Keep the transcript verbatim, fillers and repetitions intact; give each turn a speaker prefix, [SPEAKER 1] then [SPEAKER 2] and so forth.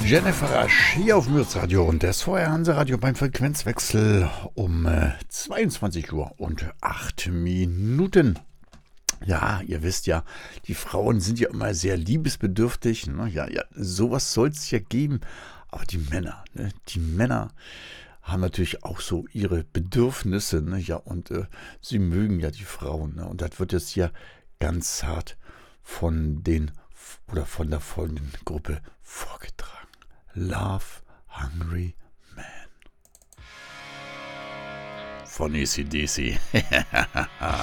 [SPEAKER 1] Jennifer Rasch hier auf Mürzradio und das Vorher Hanse-Radio beim Frequenzwechsel um äh, zweiundzwanzig Uhr und acht Minuten. Ja, ihr wisst ja, die Frauen sind ja immer sehr liebesbedürftig. Ne? Ja, ja, sowas soll es ja geben. Aber die Männer, ne? die Männer haben natürlich auch so ihre Bedürfnisse. Ne? Ja, und äh, sie mögen ja die Frauen. Ne? Und das wird jetzt hier ganz hart von den oder von der folgenden Gruppe vorgetragen. Love Hungry Man von A C D C.